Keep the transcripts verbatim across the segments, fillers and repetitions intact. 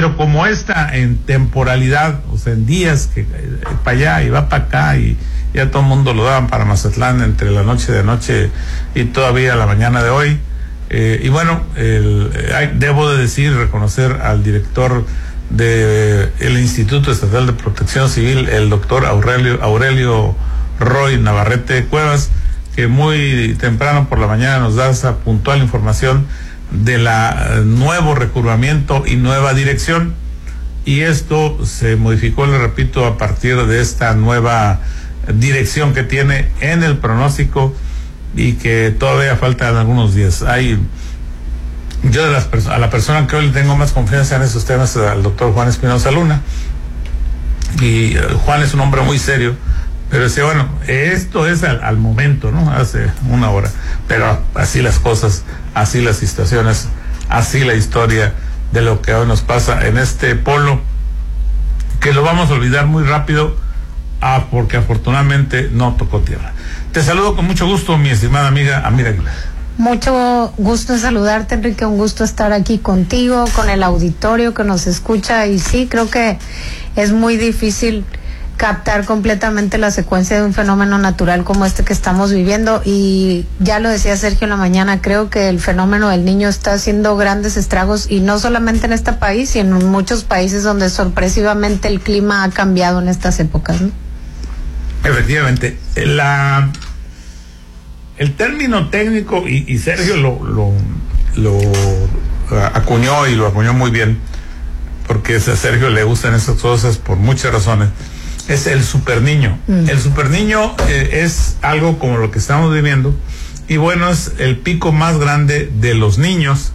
pero como esta en temporalidad, o sea, en días que eh, para allá y va para acá y ya todo el mundo lo daban para Mazatlán entre la noche de anoche y todavía la mañana de hoy. Eh, y bueno, el, eh, debo de decir, reconocer al director del de Instituto Estatal de Protección Civil, el doctor Aurelio, Aurelio Roy Navarrete Cuevas, que muy temprano por la mañana nos da esa puntual información de la uh, nuevo recurvamiento y nueva dirección. Y esto se modificó, le repito, a partir de esta nueva dirección que tiene en el pronóstico y que todavía faltan algunos días. Hay Yo de las perso- a la persona que hoy le tengo más confianza en esos temas es al doctor Juan Espinosa Luna. Y uh, Juan es un hombre muy serio, pero decía, bueno, esto es al, al momento, ¿no? Hace una hora. Pero así las cosas, así las situaciones, así la historia de lo que hoy nos pasa en este polo, que lo vamos a olvidar muy rápido, ah, porque afortunadamente no tocó tierra. Te saludo con mucho gusto, mi estimada amiga Amira Aguilar. Mucho gusto en saludarte, Enrique, un gusto estar aquí contigo, con el auditorio que nos escucha, y sí, creo que es muy difícil captar completamente la secuencia de un fenómeno natural como este que estamos viviendo, y ya lo decía Sergio en la mañana, creo que el fenómeno del Niño está haciendo grandes estragos, y no solamente en este país, sino en muchos países donde sorpresivamente el clima ha cambiado en estas épocas, ¿no? Efectivamente, la... el término técnico, y, y Sergio lo, lo, lo acuñó y lo acuñó muy bien, porque a Sergio le gustan esas cosas por muchas razones, es el superniño. Mm. El superniño eh, es algo como lo que estamos viviendo, y bueno, es el pico más grande de los niños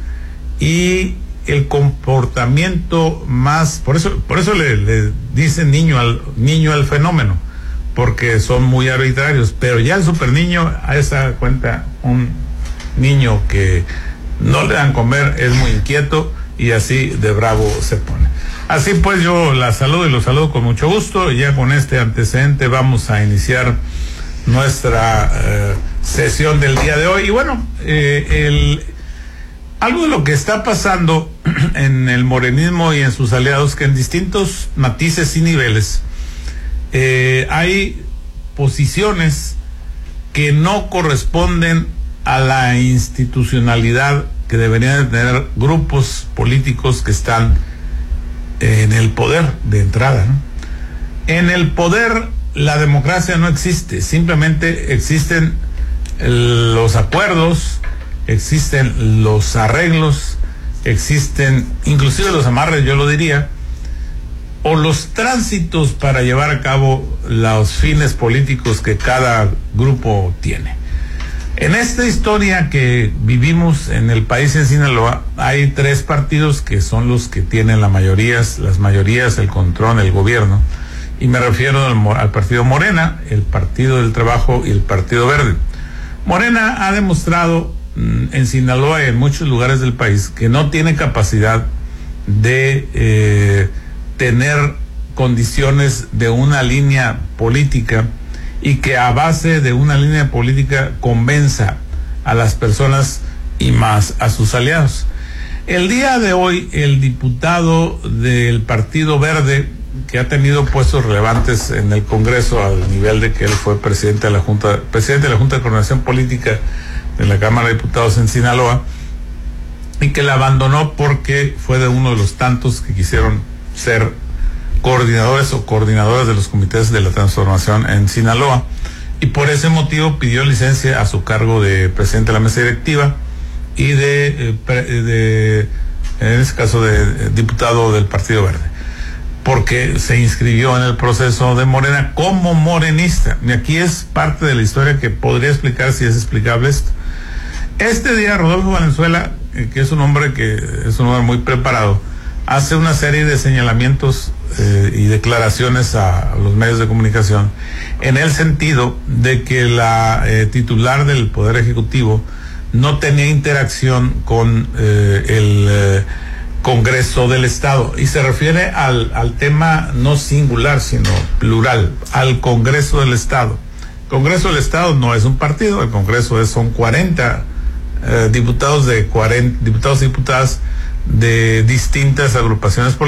y el comportamiento más, por eso, por eso le, le dicen niño al, niño al fenómeno, porque son muy arbitrarios. Pero ya el superniño, a esa cuenta, un niño que no le dan comer es muy inquieto y así de bravo se pone. Así pues, yo la saludo y los saludo con mucho gusto, y ya con este antecedente vamos a iniciar nuestra eh, sesión del día de hoy. Y bueno, eh, el, algo de lo que está pasando en el morenismo y en sus aliados, que en distintos matices y niveles, Eh, hay posiciones que no corresponden a la institucionalidad que deberían tener grupos políticos que están en el poder de entrada, ¿no? En el poder la democracia no existe, simplemente existen los acuerdos, existen los arreglos, existen inclusive los amarres, yo lo diría, o los tránsitos para llevar a cabo los fines políticos que cada grupo tiene. En esta historia que vivimos en el país, en Sinaloa, hay tres partidos que son los que tienen la mayoría, las mayorías, el control, el gobierno, y me refiero al, al partido Morena, el Partido del Trabajo y el Partido Verde. Morena ha demostrado mmm, en Sinaloa y en muchos lugares del país que no tiene capacidad de eh, tener condiciones de una línea política, y que a base de una línea política convenza a las personas y más a sus aliados. El día de hoy, el diputado del Partido Verde, que ha tenido puestos relevantes en el Congreso al nivel de que él fue presidente de la Junta, presidente de la Junta de Coordinación Política de la Cámara de Diputados en Sinaloa, y que la abandonó porque fue de uno de los tantos que quisieron ser coordinadores o coordinadoras de los comités de la transformación en Sinaloa, y por ese motivo pidió licencia a su cargo de presidente de la mesa directiva y de, de, de en este caso de diputado del Partido Verde, porque se inscribió en el proceso de Morena como morenista. Y aquí es parte de la historia que podría explicar si es explicable esto. Este día Rodolfo Valenzuela, que es un hombre que es un hombre muy preparado, hace una serie de señalamientos eh, y declaraciones a los medios de comunicación en el sentido de que la eh, titular del Poder Ejecutivo no tenía interacción con eh, el eh, Congreso del Estado, y se refiere al, al tema no singular sino plural, al Congreso del Estado. Congreso del Estado no es un partido, el Congreso es, son cuarenta eh, diputados de cuarenta diputados y diputadas de distintas agrupaciones políticas